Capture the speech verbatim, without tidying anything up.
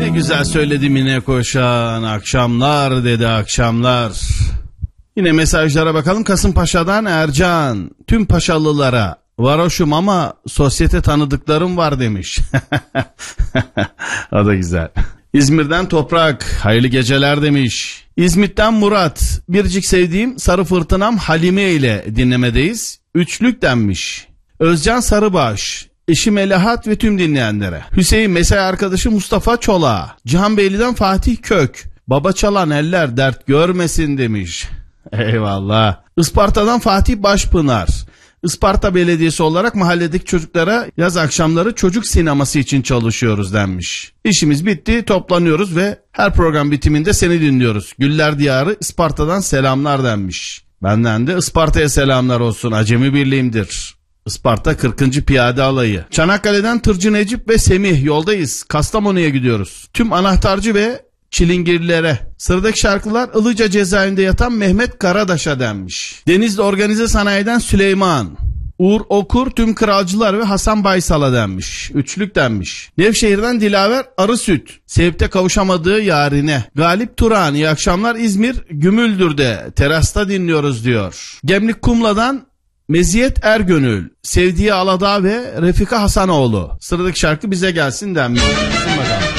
Ne güzel söyledi Mine Koşan. Akşamlar dedi, akşamlar. Yine mesajlara bakalım. Kasımpaşa'dan Ercan. Tüm Paşalılara varoşum ama sosyete tanıdıklarım var demiş. O da güzel. İzmir'den Toprak. Hayırlı geceler demiş. İzmit'ten Murat. Biricik sevdiğim Sarı Fırtınam Halime ile dinlemedeyiz. Üçlük denmiş. Özcan Sarıbaş. Eşi Melahat ve tüm dinleyenlere. Hüseyin mesai arkadaşı Mustafa Çola. Cihanbeyli'den Fatih Kök. Baba çalan eller dert görmesin demiş. Eyvallah. Isparta'dan Fatih Başpınar. Isparta Belediyesi olarak mahalledeki çocuklara yaz akşamları çocuk sineması için çalışıyoruz denmiş. İşimiz bitti, toplanıyoruz ve her program bitiminde seni dinliyoruz. Güller Diyarı Isparta'dan selamlar denmiş. Benden de Isparta'ya selamlar olsun. Acemi Birliğimdir. Isparta kırkıncı Piyade Alayı. Çanakkale'den Tırcı Necip ve Semih yoldayız. Kastamonu'ya gidiyoruz. Tüm anahtarcı ve çilingirlilere. Sıradaki şarkılar Ilıca cezaevinde yatan Mehmet Karadaş'a denmiş. Denizli Organize Sanayi'den Süleyman. Uğur Okur tüm kralcılar ve Hasan Baysal'a denmiş. Üçlük denmiş. Nevşehir'den Dilaver Arısüt. Sevip'te kavuşamadığı yarine. Galip Turan iyi akşamlar İzmir Gümüldür'de terasta dinliyoruz diyor. Gemlik Kumla'dan Meziyet Ergönül, Sevdiği Aladağ ve Refika Hasanoğlu. Sıradaki şarkı bize gelsin denmiş.